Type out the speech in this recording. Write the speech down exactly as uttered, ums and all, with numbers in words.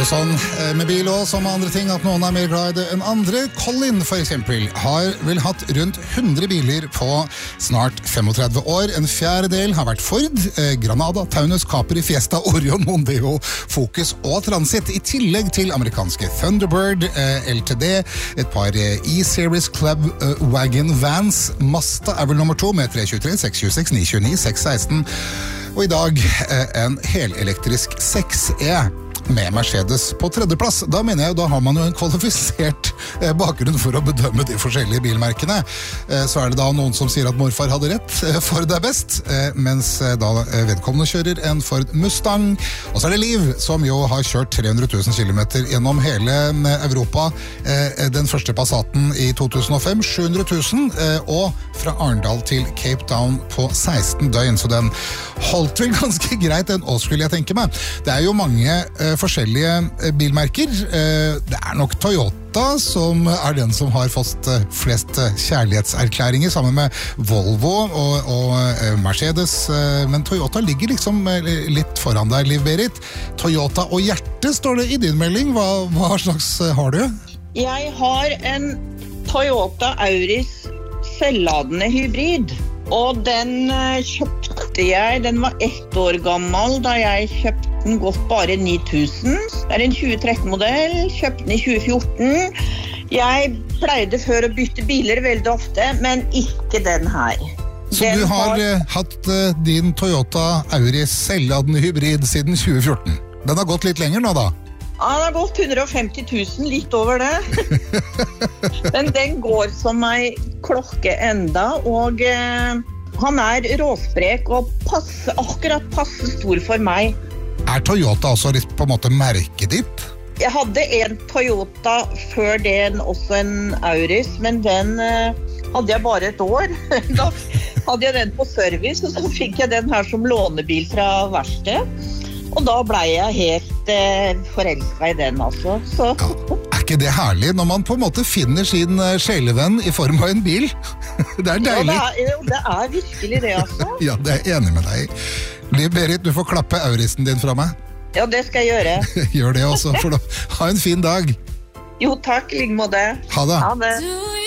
jo sånn med bil og som andre ting at noen er mer glad i det enn andre. Colin for eksempel har vel hatt rundt hundre biler på snart femogtredve år. En fjerdedel har vært Ford, Granada, Taunus, Capri, Fiesta, Orion, Mondeo, Focus og Transit. I tillegg til amerikanske Thunderbird, L T D, et par E-Series Club Wagon Vans. Mazda er vel nummer to med tre tjuetre, seks tjueseks, ni tjueni, seks seksten. Og i dag en helelektrisk seks E med Mercedes på tredjeplass. Da mener jeg, da har man jo en kvalifisert bakgrunn for å bedømme de forskjellige bilmerkene. Så er det da noen som sier at morfar hadde rett, Ford er best, mens da vedkommende kjører en Ford Mustang. Og så er det Liv, som jo har kjørt tre hundre tusen kilometer gjennom hele Europa. Den første Passaten i to tusen og fem, sju hundre tusen, og fra Arendal til Cape Town på seksten døgn. Så den holdt vel ganske greit, den også skulle jeg tenke meg. Det er jo mange forskjellige bilmerker. Det er nok Toyota som er den som har fått flest kjærlighetserklæringer, sammen med Volvo og, og Mercedes. Men Toyota ligger liksom litt foran deg, Liv Berit. Toyota og hjerte står det i din melding. Hva, hva slags har du? Jeg har en Toyota Auris selvladende hybrid. Og den kjøpte jeg, den var ett år gammel da jeg kjøpte den, gått bare ni tusen. Det er en tjue tretten-modell, kjøpte den i tjue fjorten. Jeg pleide før å bytte biler veldig ofte, men ikke den her. Så den du har, har hatt uh, din Toyota Auris selvladende hybrid siden tjue fjorten. Den har gått litt lenger nå da? Ja, den har gått hundre og femti tusen, litt over det. Men den går som ei klokke enda, og eh, han er råsprek og passe, akkurat passe stor for meg. Er Toyota også litt på en måte merket ditt? Jeg hadde en Toyota før den, også en Auris, men den eh, hadde jeg bare et år. Da hadde jeg den på service, og så fikk jeg den her som lånebil fra verkstedet. Og da ble jeg helt eh, forelsket i den, altså. Så. Ja, er ikke det herlig når man på en måte finner sin uh, sjelevenn i form av en bil? Det er deilig. Ja, det er, det er virkelig det, altså. Ja, det er jeg enig med deg i. Liv Berit, du får klappe Aurisen din fra meg. Ja, det skal jeg gjøre. Gjør det også, for da ha en fin dag. Jo, takk, i like måte. Ha det. Ha det.